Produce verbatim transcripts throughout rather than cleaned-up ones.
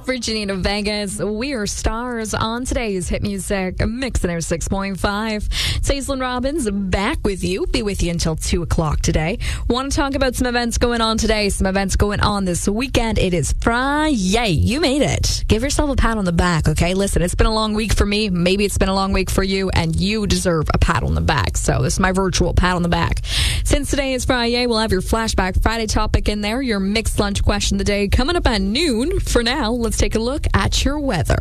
Virginia to Vegas. We are stars on today's hit music mix in our six point five. Aislinn Robbins back with you. Be with you until two o'clock today. Want to talk about some events going on today, some events going on this weekend. It is Friday. You made it. Give yourself a pat on the back, okay? Listen, it's been a long week for me. Maybe it's been a long week for you, and you deserve a pat on the back. So this is my virtual pat on the back. Since today is Friday, we'll have your Flashback Friday topic in there, your mixed lunch question of the day coming up at noon. For now, let's take a look at your weather.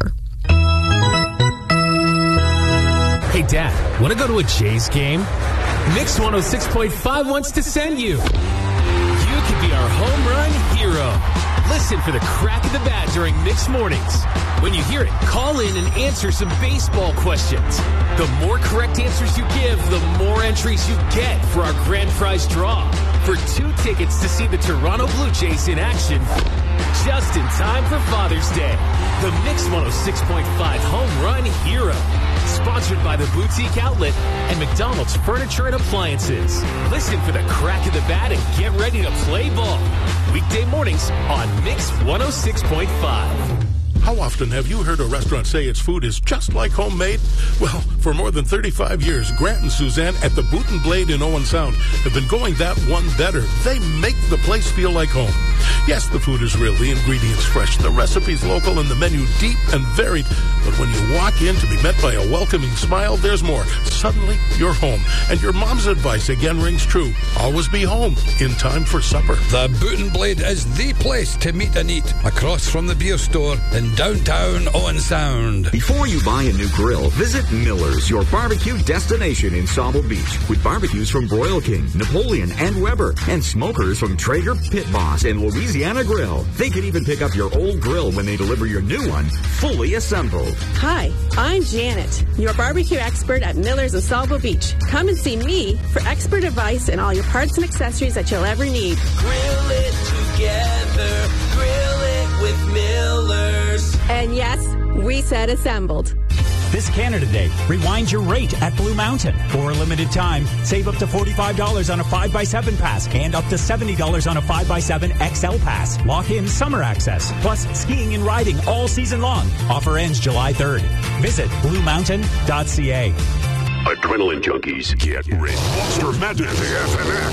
Hey, Dad, want to go to a Jays game? Mix one oh six point five wants to send you. You could be our home run hero. Listen for the crack of the bat during Mix Mornings. When you hear it, call in and answer some baseball questions. The more correct answers you give, the more entries you get for our grand prize draw. For two tickets to see the Toronto Blue Jays in action, just in time for Father's Day. The Mix one oh six point five Home Run Hero. Sponsored by the Boutique Outlet and McDonald's Furniture and Appliances. Listen for the crack of the bat and get ready to play ball. Weekday mornings on Mix one oh six point five. How often have you heard a restaurant say its food is just like homemade? Well, for more than thirty-five years, Grant and Suzanne at the Boot and Blade in Owen Sound have been going that one better. They make the place feel like home. Yes, the food is real, the ingredients fresh, the recipes local, and the menu deep and varied. But when you walk in to be met by a welcoming smile, there's more. Suddenly, you're home. And your mom's advice again rings true. Always be home in time for supper. The Boot and Blade is the place to meet and eat, across from the beer store in downtown Owen Sound. Before you buy a new grill, visit Miller's, your barbecue destination in Sauble Beach, with barbecues from Broil King, Napoleon, and Weber, and smokers from Traeger, Pit Boss, and Louisiana Grill. They can even pick up your old grill when they deliver your new one, fully assembled. Hi, I'm Janet, your barbecue expert at Miller's in Sauble Beach. Come and see me for expert advice and all your parts and accessories that you'll ever need. Grill it together, grill it with Miller's. And yes, we said assembled. This Canada Day, rewind your rate at Blue Mountain. For a limited time, save up to forty-five dollars on a five by seven pass and up to seventy dollars on a five by seven X L pass. Lock in summer access, plus skiing and riding all season long. Offer ends July third. Visit blue mountain dot c a. Adrenaline junkies, get ready. Monster Madness A F N X.